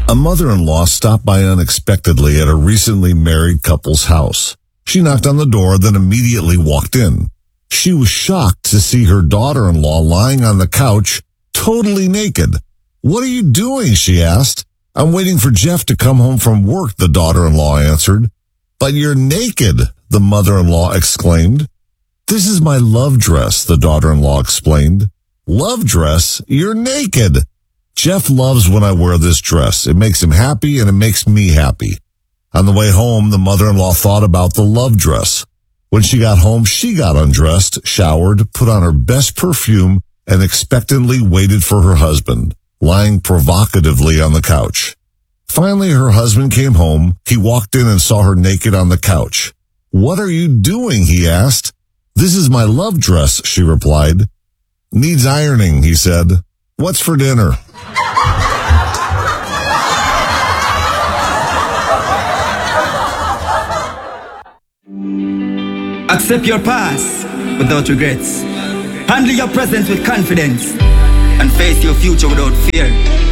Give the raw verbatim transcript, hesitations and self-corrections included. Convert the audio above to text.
A mother-in-law stopped by unexpectedly at a recently married couple's house. She knocked on the door, then immediately walked in. She was shocked to see her daughter-in-law lying on the couch, totally naked. "What are you doing?" she asked. "I'm waiting for Jeff to come home from work," the daughter-in-law answered. "But you're naked," the mother-in-law exclaimed. "This is my love dress," the daughter-in-law explained. "Love dress? You're naked." "Jeff loves when I wear this dress. It makes him happy and it makes me happy." On the way home, the mother-in-law thought about the love dress. When she got home, she got undressed, showered, put on her best perfume, and expectantly waited for her husband, lying provocatively on the couch. Finally, her husband came home. He walked in and saw her naked on the couch. "What are you doing?" he asked. "This is my love dress," she replied. "Needs ironing," he said. "What's for dinner?" Accept your past without regrets. Handle your present with confidence and face your future without fear.